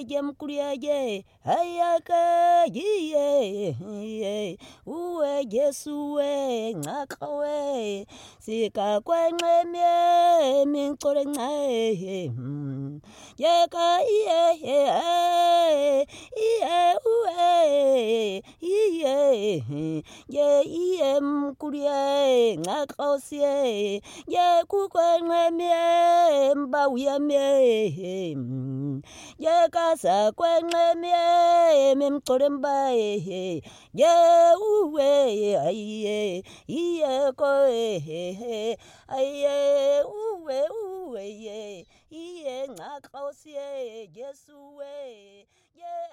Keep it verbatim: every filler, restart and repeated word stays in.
ye mkuliaje ayaka yiye uwe Yesu we ngakawe sika kwenqemye mincole ncae yeka iye iye uwe iye ye iye mkulie ngakausie ye kukwenqemye mba uyamye yeka sa kwenqemye memcole mbae ye uwe aye iye ko aye uwe uwe ye iye ngakausie Yesu we ye